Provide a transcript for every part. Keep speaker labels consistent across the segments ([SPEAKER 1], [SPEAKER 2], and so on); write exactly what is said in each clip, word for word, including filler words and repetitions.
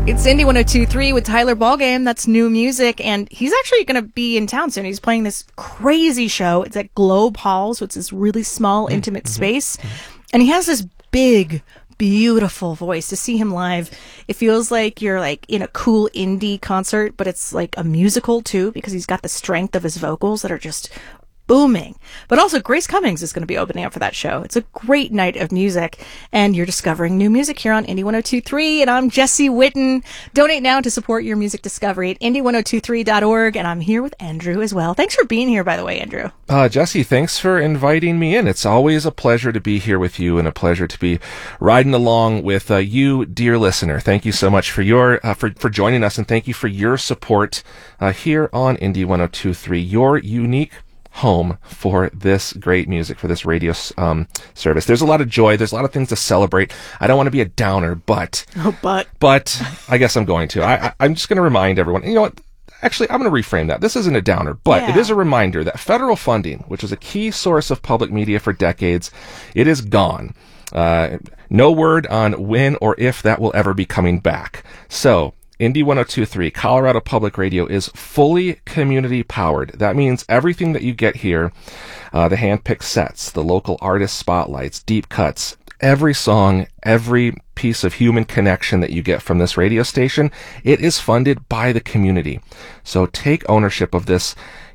[SPEAKER 1] It's Indie one oh two point three with Tyler Ballgame. That's new music, and he's actually going to be in town soon. He's playing this crazy show. It's at Globe Hall, so it's this really small, intimate mm-hmm. space. Mm-hmm. And he has this big, beautiful voice. To see him live, it feels like you're like in a cool indie concert, but it's like a musical too, because he's got the strength of his vocals that are just booming. But also Grace Cummings is going to be opening up for that show. It's a great night of music, and you're discovering new music here on Indie one oh two point three, and I'm Jesse Witten. Donate now to support your music discovery at indie one oh two three dot org, and I'm here with Andrew as well. Thanks for being here, by the way, Andrew.
[SPEAKER 2] Uh, Jesse, thanks for inviting me in. It's always a pleasure to be here with you, and a pleasure to be riding along with uh, you, dear listener. Thank you so much for your uh, for, for joining us, and thank you for your support uh, here on Indie one oh two point three, your unique home for this great music, for this radio um, service. There's a lot of joy. There's a lot of things to celebrate. I don't want to be a downer, but...
[SPEAKER 1] Oh, but...
[SPEAKER 2] But I guess I'm going to. I, I, I'm just going to remind everyone, you know what? Actually, I'm going to reframe that. This isn't a downer, but yeah. It is a reminder that federal funding, which is a key source of public media for decades, it is gone. Uh, no word on when or if that will ever be coming back. So... Indie one oh two point three, Colorado Public Radio, is fully community powered. That means everything that you get here, uh, the hand-picked sets, the local artist spotlights, deep cuts, every song, every piece of human connection that you get from this radio station, it is funded by the community. So take ownership of this.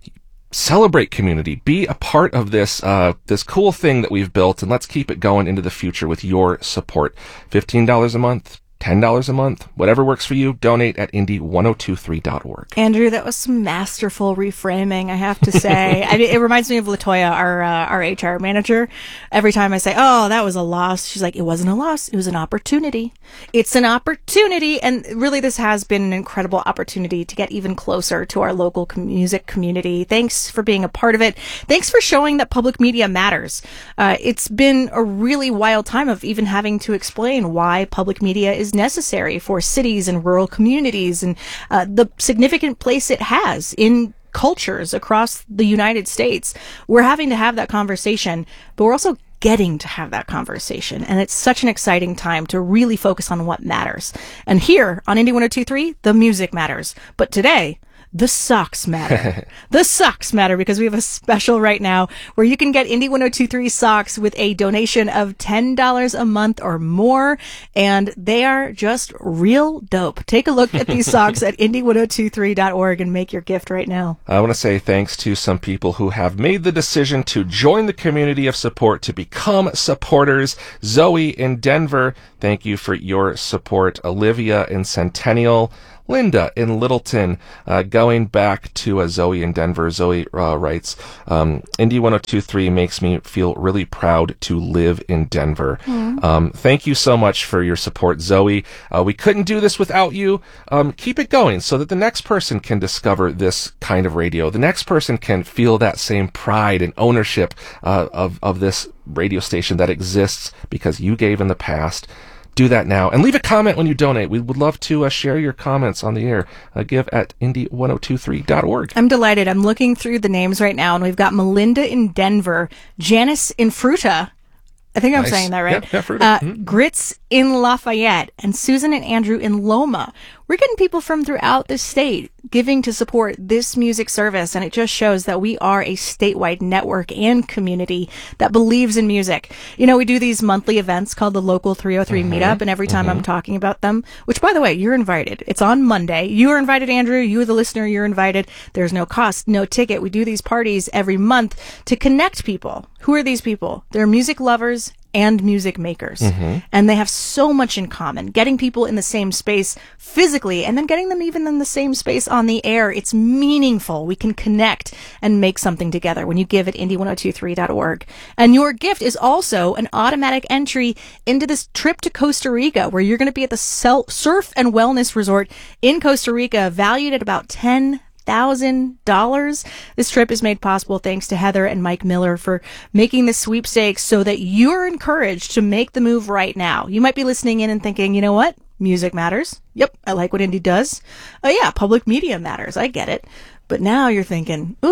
[SPEAKER 2] Celebrate community. Be a part of this uh, this cool thing that we've built, and let's keep it going into the future with your support. fifteen dollars a month. ten dollars a month, whatever works for you. Donate at indie one oh two three dot org.
[SPEAKER 1] Andrew, that was some masterful reframing, I have to say. I mean, it reminds me of Latoya, our uh, our H R manager. Every time I say, oh, that was a loss, she's like, it wasn't a loss, it was an opportunity. It's an opportunity. And really, this has been an incredible opportunity to get even closer to our local com- music community. Thanks for being a part of it. Thanks for showing that public media matters. Uh, it's been a really wild time of even having to explain why public media is necessary for cities and rural communities, and uh, the significant place it has in cultures across the United States. We're having to have that conversation, but we're also getting to have that conversation. And it's such an exciting time to really focus on what matters. And here on Indie one oh two point three, the music matters. But today, the socks matter. The socks matter because we have a special right now where you can get Indie one oh two point three socks with a donation of ten dollars a month or more, and they are just real dope. Take a look at these socks at indie one oh two three dot org and make your gift right now.
[SPEAKER 2] I want to say thanks to some people who have made the decision to join the community of support, to become supporters. Zoe in Denver, thank you for your support. Olivia in Centennial. Linda in Littleton, uh, going back to uh, Zoe in Denver. Zoe uh, writes, um, Indie one oh two point three makes me feel really proud to live in Denver. Mm. Um, thank you so much for your support, Zoe. Uh, we couldn't do this without you. Um, keep it going so that the next person can discover this kind of radio. The next person can feel that same pride and ownership uh, of, of this radio station that exists because you gave in the past. Do that now. And leave a comment when you donate. We would love to uh, share your comments on the air. Uh, give at indie one oh two three dot org.
[SPEAKER 1] I'm delighted. I'm looking through the names right now, and we've got Melinda in Denver, Janice in Fruta. I think I'm nice. saying that right.
[SPEAKER 2] Yeah, yeah, Fruta.
[SPEAKER 1] Uh,
[SPEAKER 2] mm-hmm.
[SPEAKER 1] Grits in Lafayette, and Susan and Andrew in Loma. We're getting people from throughout the state giving to support this music service, and it just shows that we are a statewide network and community that believes in music. You know, we do these monthly events called the Local three oh three mm-hmm. Meetup, and every time mm-hmm. I'm talking about them, which, by the way, you're invited. It's on Monday. You are invited, Andrew. You, the listener, you're invited. There's no cost, no ticket. We do these parties every month to connect people. Who are these people? They're music lovers and music makers. Mm-hmm. And they have so much in common. Getting people in the same space physically, and then getting them even in the same space on the air. It's meaningful. We can connect and make something together when you give at indie one oh two three dot org. And your gift is also an automatic entry into this trip to Costa Rica, where you're going to be at the Surf and Wellness Resort in Costa Rica, valued at about ten thousand dollars. This trip is made possible thanks to Heather and Mike Miller for making this sweepstakes so that you're encouraged to make the move right now. You might be listening in and thinking, you know what? Music matters. Yep, I like what Indie does. Oh yeah, public media matters. I get it. But now you're thinking, ooh,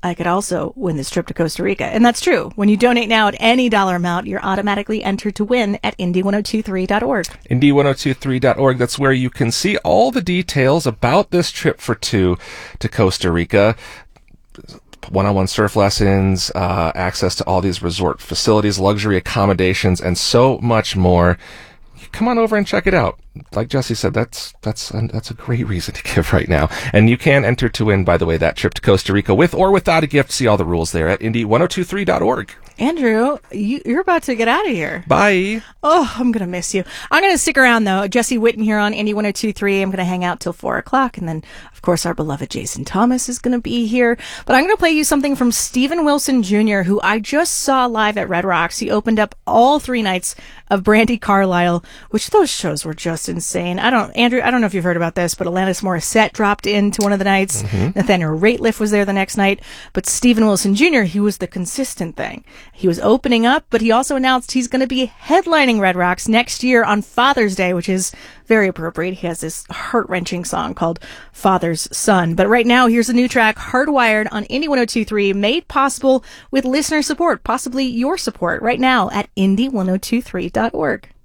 [SPEAKER 1] I could also win this trip to Costa Rica. And that's true. When you donate now at any dollar amount, you're automatically entered to win at Indy ten twenty-three dot org.
[SPEAKER 2] Indy ten twenty-three dot org. That's where you can see all the details about this trip for two to Costa Rica. One-on-one surf lessons, uh, access to all these resort facilities, luxury accommodations, and so much more. Come on over and check it out. Like Jesse said, that's that's a, that's a great reason to give right now. And you can enter to win, by the way, that trip to Costa Rica with or without a gift. See all the rules there at Indy ten twenty-three dot org.
[SPEAKER 1] Andrew, you, you're about to get out of here.
[SPEAKER 2] Bye.
[SPEAKER 1] Oh, I'm going to miss you. I'm going to stick around, though. Jesse Whitten here on Indy ten twenty-three. I'm going to hang out till four o'clock. And then, of course, our beloved Jason Thomas is going to be here. But I'm going to play you something from Steven Wilson Junior, who I just saw live at Red Rocks. He opened up all three nights of Brandi Carlile, which those shows were just insane. I don't, Andrew, I don't know if you've heard about this, but Alanis Morissette dropped into one of the nights. Mm-hmm. Nathaniel Rateliff was there the next night. But Steven Wilson Junior, he was the consistent thing. He was opening up, but he also announced he's going to be headlining Red Rocks next year on Father's Day, which is very appropriate. He has this heart-wrenching song called Father's Son. But right now, here's a new track, Hardwired, on Indy ten twenty-three, made possible with listener support, possibly your support, right now at Indy ten twenty-three dot org.